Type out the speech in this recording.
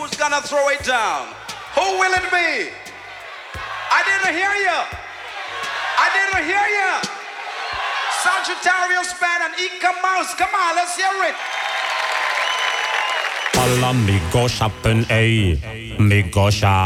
Who's gonna throw it down? Who will it be? I didn't hear you. I didn't hear you. Sagittarius Band and Ika Mouse. Come on, let's hear it. Alla mi go shoppen, ey. Mi go shop.